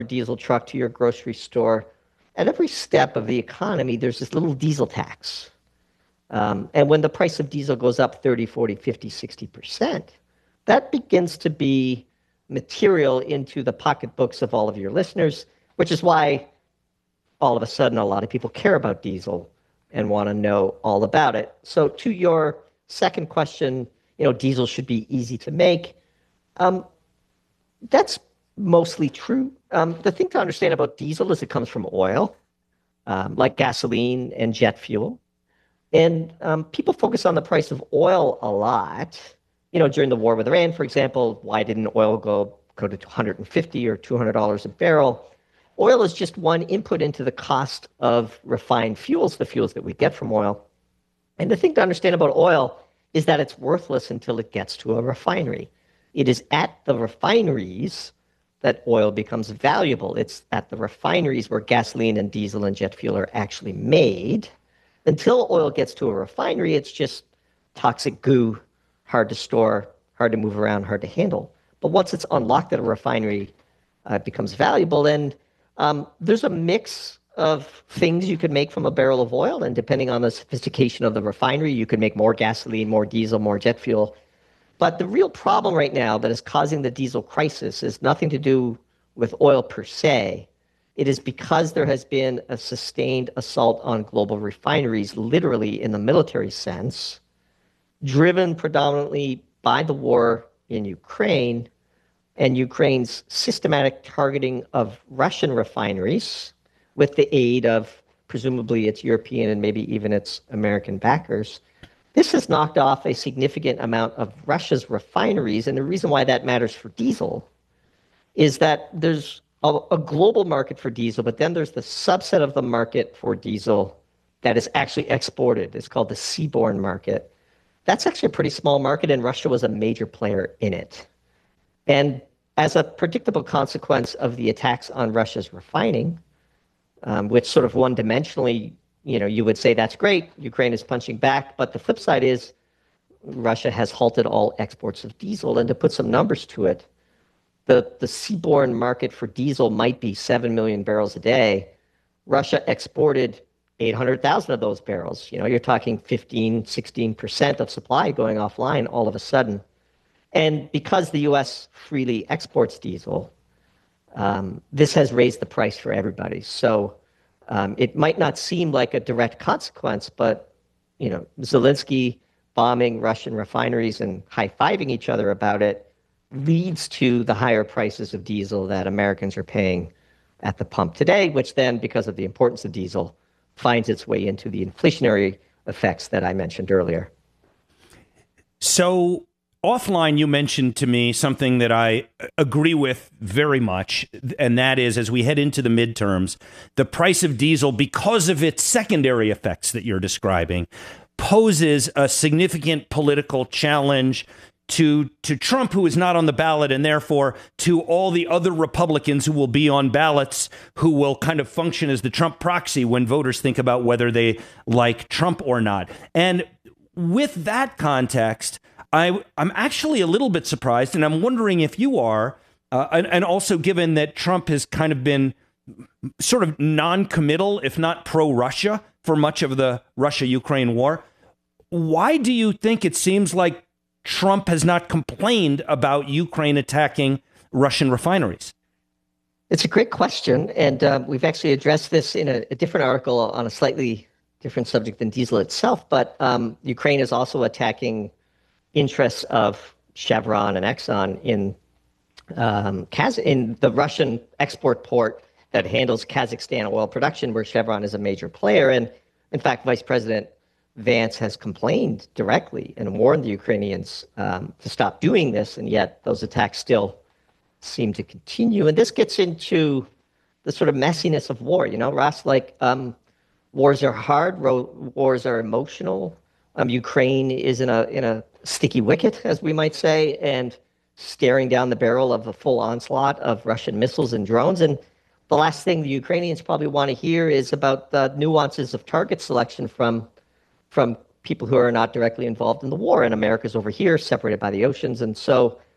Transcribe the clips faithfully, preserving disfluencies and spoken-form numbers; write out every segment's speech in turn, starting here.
diesel truck to your grocery store, at every step of the economy, there's this little diesel tax. Um, and when the price of diesel goes up thirty, forty, fifty, sixty percent, that begins to be material into the pocketbooks of all of your listeners, which is why all of a sudden a lot of people care about diesel and want to know all about it. So to your second question, you know, diesel should be easy to make. Um, that's mostly true. Um, the thing to understand about diesel is it comes from oil, um, like gasoline and jet fuel. And um, people focus on the price of oil a lot. You know, during the war with Iran, for example, why didn't oil go, go to one hundred fifty or two hundred dollars a barrel? Oil is just one input into the cost of refined fuels, the fuels that we get from oil. And the thing to understand about oil is that it's worthless until it gets to a refinery. It is at the refineries that oil becomes valuable. It's at the refineries where gasoline and diesel and jet fuel are actually made. Until oil gets to a refinery, it's just toxic goo, hard to store, hard to move around, hard to handle. But once it's unlocked at a refinery, uh, it becomes valuable. And um, there's a mix of things you could make from a barrel of oil. And depending on the sophistication of the refinery, you could make more gasoline, more diesel, more jet fuel. But the real problem right now that is causing the diesel crisis is nothing to do with oil per se. It is because there has been a sustained assault on global refineries, literally in the military sense, driven predominantly by the war in Ukraine and Ukraine's systematic targeting of Russian refineries with the aid of presumably its European and maybe even its American backers. This has knocked off a significant amount of Russia's refineries. And the reason why that matters for diesel is that there's a, a global market for diesel, but then there's the subset of the market for diesel that is actually exported. It's called the seaborne market. That's actually a pretty small market, and Russia was a major player in it. And as a predictable consequence of the attacks on Russia's refining, um, which sort of one-dimensionally, you know, you would say that's great, Ukraine is punching back, but the flip side is Russia has halted all exports of diesel. And to put some numbers to it, the, the seaborne market for diesel might be seven million barrels a day. Russia exported eight hundred thousand of those barrels. You know, you're talking fifteen, sixteen percent of supply going offline all of a sudden. And because the U S freely exports diesel, um, this has raised the price for everybody. So um, it might not seem like a direct consequence, but, you know, Zelensky bombing Russian refineries and high-fiving each other about it leads to the higher prices of diesel that Americans are paying at the pump today, which then, because of the importance of diesel, finds its way into the inflationary effects that I mentioned earlier. So offline, you mentioned to me something that I agree with very much, and that is, as we head into the midterms, the price of diesel, because of its secondary effects that you're describing, poses a significant political challenge to to Trump, who is not on the ballot, and therefore to all the other Republicans who will be on ballots, who will kind of function as the Trump proxy when voters think about whether they like Trump or not. And with that context, I, I'm actually a little bit surprised, and I'm wondering if you are, uh, and, and also given that Trump has kind of been sort of non-committal, if not pro-Russia, for much of the Russia-Ukraine war, why do you think it seems like Trump has not complained about Ukraine attacking Russian refineries? It's a great question, and uh, we've actually addressed this in a, a different article on a slightly different subject than diesel itself, but um, Ukraine is also attacking interests of Chevron and Exxon in um, Kaz- in the Russian export port that handles Kazakhstan oil production, where Chevron is a major player. And in fact, Vice President Vance has complained directly and warned the Ukrainians um, to stop doing this, and yet those attacks still seem to continue. And this gets into the sort of messiness of war. You know, Ross, like um, wars are hard, ro- wars are emotional. Um, Ukraine is in a in a sticky wicket, as we might say, and staring down the barrel of a full onslaught of Russian missiles and drones. And the last thing the Ukrainians probably want to hear is about the nuances of target selection from from people who are not directly involved in the war. And America's over here, separated by the oceans. And so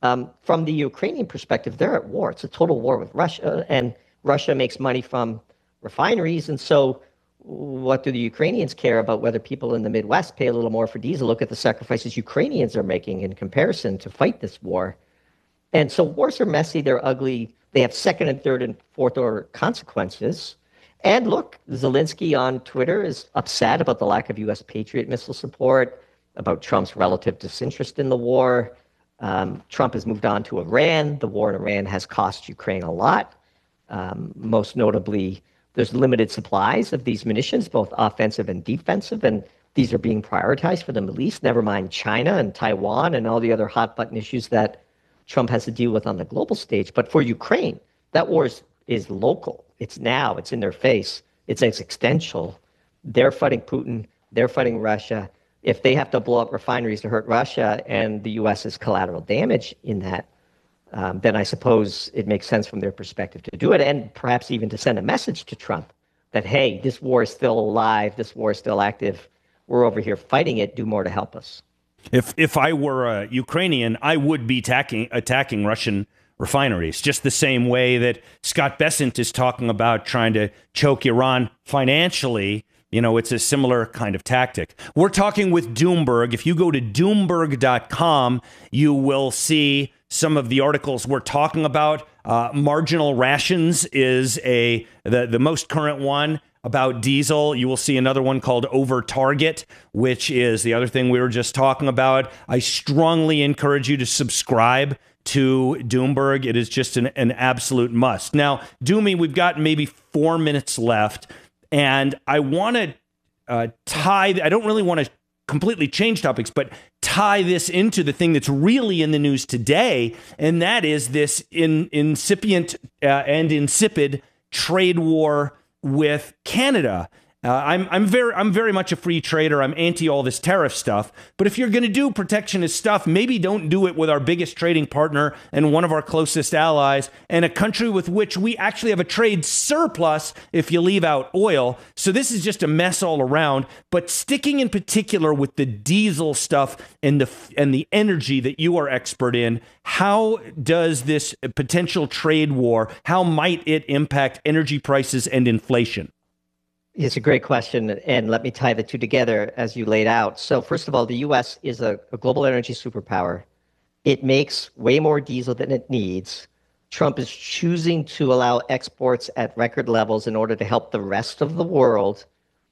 Um, from the Ukrainian perspective, they're at war. It's a total war with Russia, and Russia makes money from refineries. And so, what do the Ukrainians care about whether people in the Midwest pay a little more for diesel? Look at the sacrifices Ukrainians are making in comparison to fight this war. And so, wars are messy, they're ugly, they have second and third and fourth order consequences. And look, Zelensky on Twitter is upset about the lack of U S Patriot missile support, about Trump's relative disinterest in the war. Um, Trump has moved on to Iran. The war in Iran has cost Ukraine a lot. Um, most notably, there's limited supplies of these munitions, both offensive and defensive, and these are being prioritized for the Middle East, never mind China and Taiwan and all the other hot button issues that Trump has to deal with on the global stage. But for Ukraine, that war is, is local. It's now. It's in their face. It's existential. They're fighting Putin. They're fighting Russia. If they have to blow up refineries to hurt Russia and the U S is collateral damage in that, um, then I suppose it makes sense from their perspective to do it, and perhaps even to send a message to Trump that, hey, this war is still alive. This war is still active. We're over here fighting it. Do more to help us. If if I were a Ukrainian, I would be attacking attacking Russian refineries, just the same way that Scott Bessent is talking about trying to choke Iran financially. You know, it's a similar kind of tactic. We're talking with Doomberg. If you go to doomberg dot com, you will see some of the articles we're talking about. Uh, marginal rations is a the, the most current one about diesel. You will see another one called Over Target, which is the other thing we were just talking about. I strongly encourage you to subscribe to Doomberg. It is just an, an absolute must. Now, Doomy, we've got maybe four minutes left, and I want to uh, tie, I don't really want to completely change topics, but tie this into the thing that's really in the news today, and that is this in, incipient uh, and insipid trade war with Canada. Uh, I'm I'm very I'm very much a free trader. I'm anti all this tariff stuff. But if you're going to do protectionist stuff, maybe don't do it with our biggest trading partner and one of our closest allies, and a country with which we actually have a trade surplus if you leave out oil. So this is just a mess all around. But sticking in particular with the diesel stuff and the and the energy that you are expert in, how does this potential trade war, how might it impact energy prices and inflation? It's a great question, and let me tie the two together as you laid out. So first of all, the U S is a, a global energy superpower. It makes way more diesel than it needs. Trump is choosing to allow exports at record levels in order to help the rest of the world,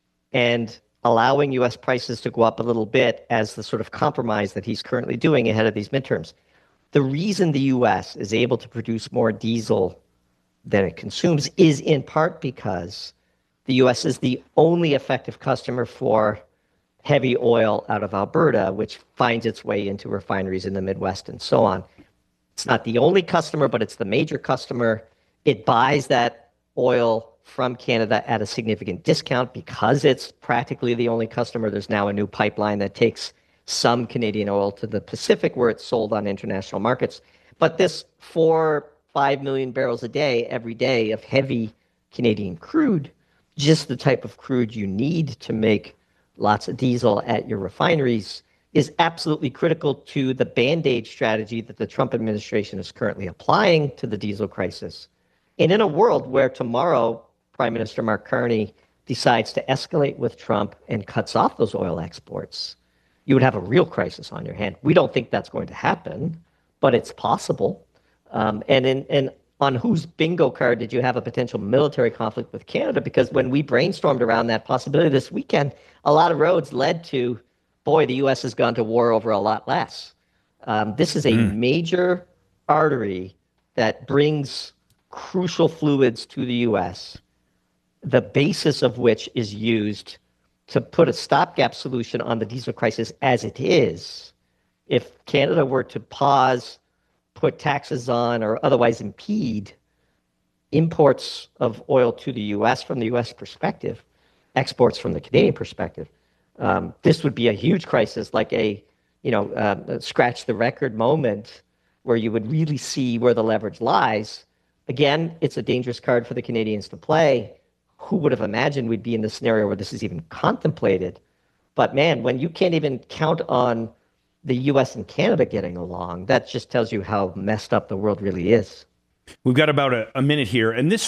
and allowing U S prices to go up a little bit as the sort of compromise that he's currently doing ahead of these midterms. The reason the U S is able to produce more diesel than it consumes is in part because the U S is the only effective customer for heavy oil out of Alberta, which finds its way into refineries in the Midwest and so on. It's not the only customer, but it's the major customer. It buys that oil from Canada at a significant discount because it's practically the only customer. There's now a new pipeline that takes some Canadian oil to the Pacific where it's sold on international markets. But this four, five million barrels a day every day of heavy Canadian crude, just the type of crude you need to make lots of diesel at your refineries, is absolutely critical to the Band-Aid strategy that the Trump administration is currently applying to the diesel crisis. And in a world where tomorrow Prime Minister Mark Carney decides to escalate with Trump and cuts off those oil exports, you would have a real crisis on your hand. We don't think that's going to happen, but it's possible. Um, and in, in on whose bingo card did you have a potential military conflict with Canada? Because when we brainstormed around that possibility this weekend, a lot of roads led to, boy, the U S has gone to war over a lot less. Um, this is a mm. major artery that brings crucial fluids to the U S, the basis of which is used to put a stopgap solution on the diesel crisis as it is. If Canada were to pause, put taxes on, or otherwise impede imports of oil to the U S from the U S perspective, exports from the Canadian perspective, um, this would be a huge crisis, like a, you know, uh, scratch the record moment where you would really see where the leverage lies. Again, it's a dangerous card for the Canadians to play. Who would have imagined we'd be in this scenario where this is even contemplated? But man, when you can't even count on the U S and Canada getting along, that just tells you how messed up the world really is. We've got about a, a minute here, and this